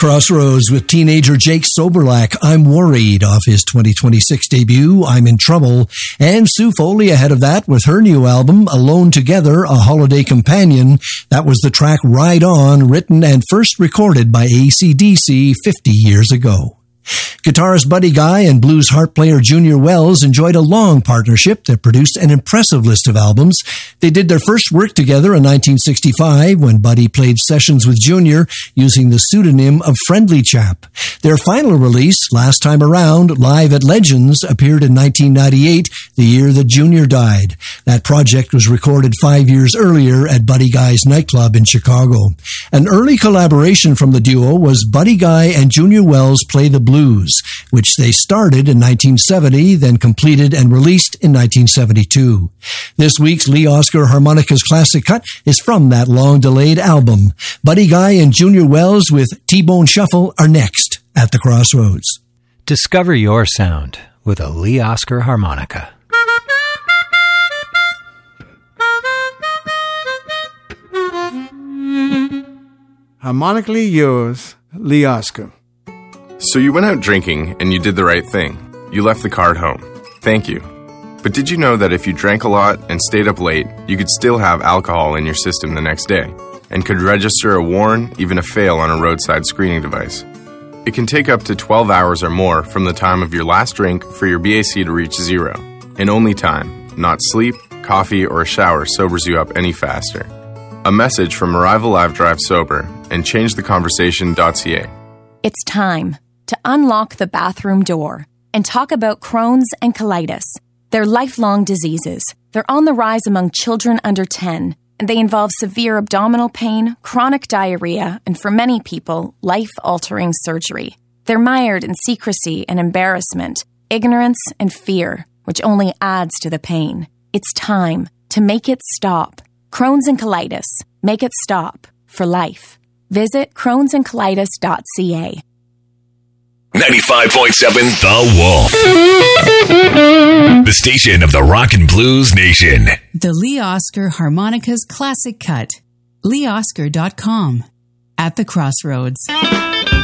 Crossroads with teenager Jake Soberlack, I'm Worried, off his 2026 debut, I'm in Trouble, and Sue Foley ahead of that with her new album, Alone Together, A Holiday Companion. That was the track Ride On, written and first recorded by AC/DC 50 years ago. Guitarist Buddy Guy and blues harp player Junior Wells enjoyed a long partnership that produced an impressive list of albums. They did their first work together in 1965 when Buddy played sessions with Junior using the pseudonym of Friendly Chap. Their final release, Last Time Around, Live at Legends, appeared in 1998, the year that Junior died. That project was recorded 5 years earlier at Buddy Guy's nightclub in Chicago. An early collaboration from the duo was Buddy Guy and Junior Wells Play the Blues, which they started in 1970, then completed and released in 1972. This week's Lee Oskar Harmonica's classic cut is from that long-delayed album. Buddy Guy and Junior Wells with T-Bone Shuffle are next at the Crossroads. Discover your sound with a Lee Oskar harmonica. Harmonically yours, Lee Oskar. So you went out drinking and you did the right thing. You left the car at home. Thank you. But did you know that if you drank a lot and stayed up late, you could still have alcohol in your system the next day and could register a warn, even a fail on a roadside screening device? It can take up to 12 hours or more from the time of your last drink for your BAC to reach zero. And only time, not sleep, coffee, or a shower sobers you up any faster. A message from Arrival Live Drive Sober and ChangeTheConversation.ca. It's time to unlock the bathroom door and talk about Crohn's and colitis. They're lifelong diseases. They're on the rise among children under 10, and they involve severe abdominal pain, chronic diarrhea, and for many people, life-altering surgery. They're mired in secrecy and embarrassment, ignorance and fear, which only adds to the pain. It's time to make it stop. Crohn's and colitis. Make it stop for life. Visit crohnsandcolitis.ca. 95.7 The Wolf. The station of the rock and blues nation. The Lee Oskar Harmonica's Classic Cut. LeeOskar.com. At the Crossroads.